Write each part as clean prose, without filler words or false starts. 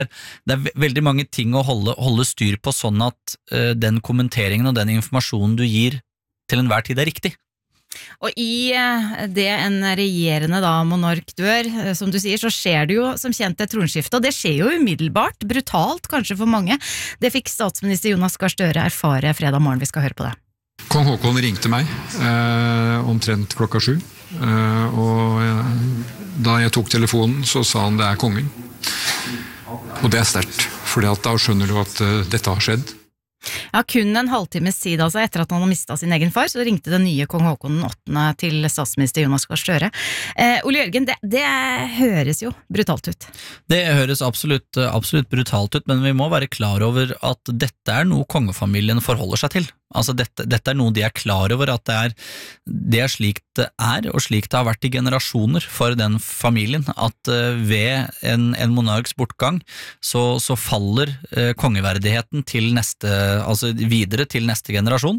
det veldig mange ting å holde styr på sånn at den kommenteringen og den informasjonen du gir til enhver tid riktig. Og i det en regjerende monark dør, som du sier, så skjer det jo som kjent et tronskifte, og det skjer jo umiddelbart, brutalt kanskje for mange. Det fikk statsminister Jonas Gahr Støre erfare fredag morgen, vi skal høre på det. Kong Haakon ringte meg omtrent 7:00, og da jeg tok telefonen så sa han det kongen. Og det sterkt, for da skjønner du at dette har skjedd. Ja, kun en halvtimes tid etter at han har mistet sin egen far, så ringte den nye kong Haakon den 8. til statsminister Jonas Gahr Støre. Ole Jørgen, det høres jo brutalt ut. Det høres absolutt brutalt ut, men vi må være klar over at dette noe kongefamilien forholder seg til. Altså dette noe de klar over, at det slik det og slik det har vært i generasjoner for den familien, at ved en monarks bortgang så faller kongeverdigheten til altså videre til neste generasjon,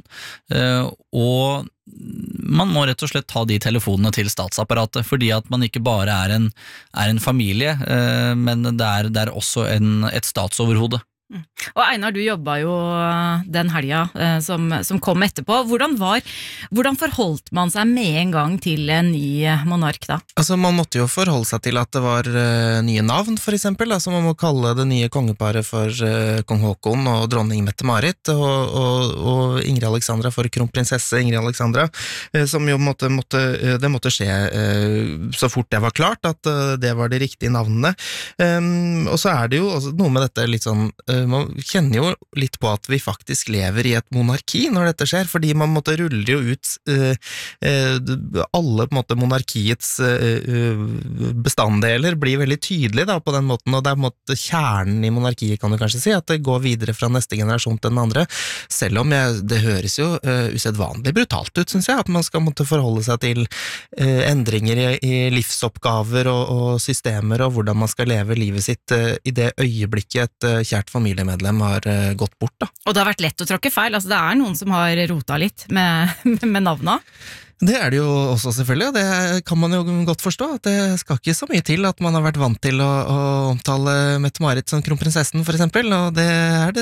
og man må rett og slett ta de telefonene til statsapparatet, fordi at man ikke bare en familie, men det også et statsoverhode. Og Einar, du jobbet jo den helga som kom etterpå. Hvordan forholdt man seg med en gang til en ny monark da? Altså, man måtte jo forholde seg til at det var nye navn, for eksempel. Altså, man må kalle det nye kongeparet for kong Haakon og dronning Mette-Marit, og Ingrid Alexandra for kronprinsesse Ingrid Alexandra, som jo det måtte skje så fort det var klart at det var de riktige navnene. Og så det jo noe med dette litt sånn, man kjenner jo litt på at vi faktisk lever i et monarki når dette skjer, fordi man måtte rulle jo ut alle på en måte monarkiets bestanddeler blir veldig tydelige da, på den måten, og det på en måte kjernen i monarkiet, kan du kanskje si, at det går videre fra neste generasjon til den andre, selv om det høres jo usedvanlig brutalt ut, synes jeg, at man skal måtte forholde seg til endringer i livsoppgaver og systemer, og hvordan man skal leve livet sitt i det øyeblikket et kjært familiemedlem har gått bort da. Og det har vært lett å tråkke feil, altså det noen som har rota litt med navna. Det det jo også selvfølgelig, og det kan man jo godt forstå, at det skal ikke så mye til at man har vært vant til å omtale Mette-Marit som kronprinsessen for eksempel, og det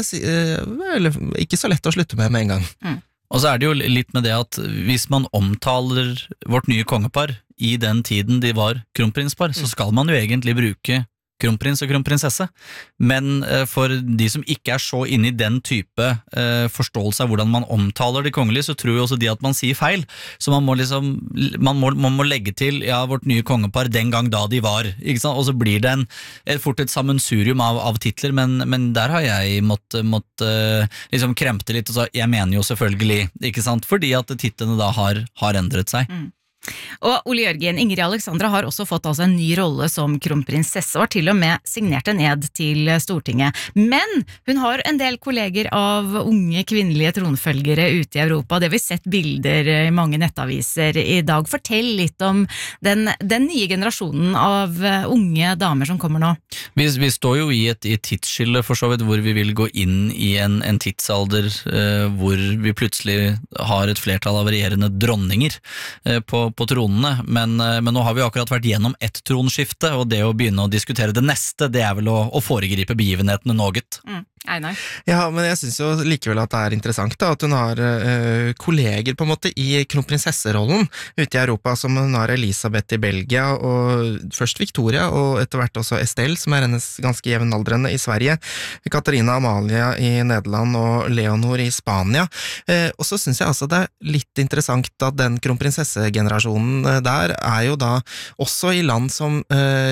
det ikke så lett å slutte med en gang. Og så det jo litt med det at hvis man omtaler vårt nye kongepar i den tiden de var kronprinspar, så skal man jo egentlig bruke kronprins og kronprinsesse, men for de som ikke så inne i den type forståelse av hvordan man omtaler de kongelige, så tror jo også de at man sier feil, så man må man må legge til, ja, vårt nye kongepar den gang da de var, ikke sant? Og så blir det fort et sammensurium av titler, men der har jeg måtte liksom kremte litt, og så jeg mener jo selvfølgelig, ikke sant? Fordi at titlene da har endret seg. Og Ole Jørgen, Ingrid Alexandra har også fått en ny rolle som kronprinsesse og har til og med signert en ed til Stortinget. Men hun har en del kolleger av unge kvinnelige tronfølgere ute i Europa. Det har vi sett bilder i mange nettaviser i dag. Fortell litt om den nye generasjonen av unge damer som kommer nå. Vi står jo i et tidsskille for så vidt, hvor vi vil gå inn i en tidsalder hvor vi plutselig har et flertall av regjerende dronninger på tronene, men nå har vi akkurat vært gjennom et tronskifte, og det å begynne å diskutere det neste, det vel å foregripe begivenhetene noget. Einar. Ja, men jeg synes jo likevel at det interessant da, at hun har kolleger på en måte i kronprinsesserollen ute i Europa, som hun har Elisabeth i Belgia, og først Victoria, og etter hvert også Estelle, som hennes ganske jevnaldrende i Sverige, Katarina Amalia i Nederland, og Leonor i Spania. Og så synes jeg altså det litt interessant at den kronprinsessegenerasjonen der jo da også i land som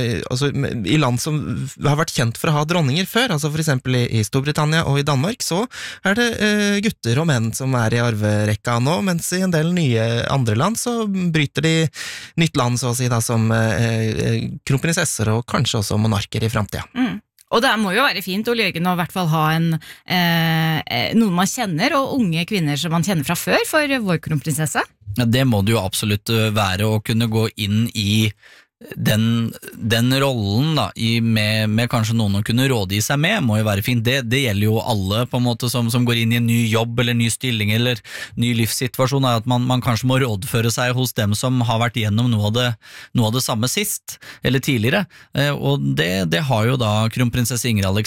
har vært kjent for å ha dronninger før, altså for eksempel i Storbritannia og i Danmark, så det gutter og menn som i arverekka nå, mens i en del nye andre land så bryter de nytt land, så å si da, som kronprinsesser og kanskje også monarker i fremtiden. Og det må jo være fint å Jørgen å i hvert fall ha noen man kjenner, og unge kvinner som man kjenner fra før for vår kronprinsesse. Ja, det må det jo absolutt være, å kunne gå inn i den rollen da, med kanskje noen å kunne rådgi seg med, må jo være fint. Det gjelder jo alle på en måte som går inn i en ny jobb eller ny stilling eller ny livssituasjon, er at man kanskje må rådføre seg hos dem som har vært gjennom noe av det samme sist, eller tidligere. Og det har jo da kronprinsesse Ingrid